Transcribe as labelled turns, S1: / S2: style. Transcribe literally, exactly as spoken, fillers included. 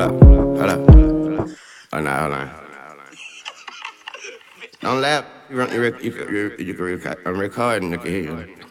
S1: up, hold up. Oh, no, hold on. Don't laugh. You, run, you, rec- you, can- you, you can record. I'm recording. I can hear you.